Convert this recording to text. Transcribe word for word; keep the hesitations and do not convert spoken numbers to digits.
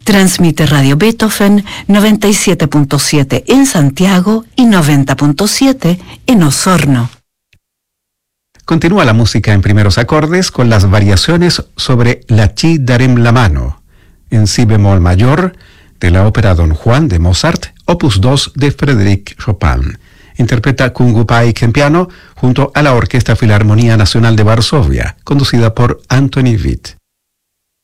Transmite Radio Beethoven noventa y siete punto siete en Santiago y noventa punto siete en Osorno. Continúa la música en primeros acordes con las variaciones sobre la Ci darem la mano, en si bemol mayor, de la ópera Don Juan de Mozart, opus dos de Frédéric Chopin. Interpreta Kungupai en piano junto a la Orquesta Filarmonía Nacional de Varsovia, conducida por Anthony Witt.